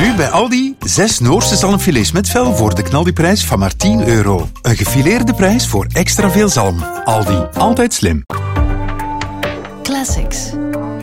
Nu bij Aldi 6 Noorse zalmfilets met vel voor de knaldiprijs van maar €10. Een gefileerde prijs voor extra veel zalm. Aldi, altijd slim. Classics.